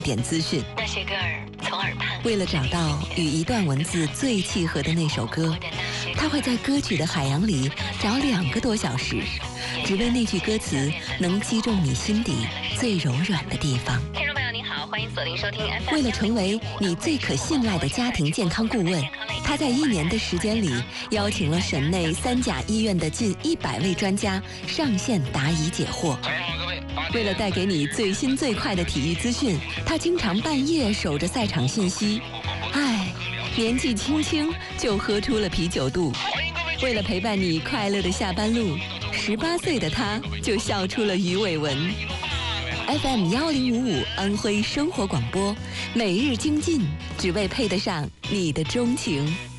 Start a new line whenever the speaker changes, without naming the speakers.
点资讯。
那些歌儿从耳畔，
为了找到与一段文字最契合的那首歌，他会在歌曲的海洋里找2个多小时，只为那句歌词能击中你心底最柔软的地方。
听众朋友您好，欢迎锁定收听 FM。
为了成为你最可信赖的家庭健康顾问，他在1年的时间里邀请了省内3甲医院的近100位专家上线答疑解惑。为了带给你最新最快的体育资讯，他经常半夜守着赛场信息。年纪轻轻就喝出了啤酒肚。为了陪伴你快乐的下班路，18岁的他就笑出了鱼尾纹。FM 1055安徽生活广播，每日精进，只为配得上你的钟情。